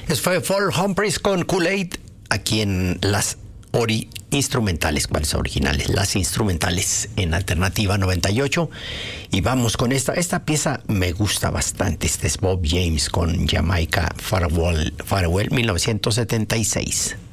Eso fue Paul Humphries con Kool-Aid, aquí en las instrumentales. ¿Cuáles originales? Las instrumentales en Alternativa 98. Y vamos con esta pieza, me gusta bastante. Este es Bob James con Jamaica Farewell 1976.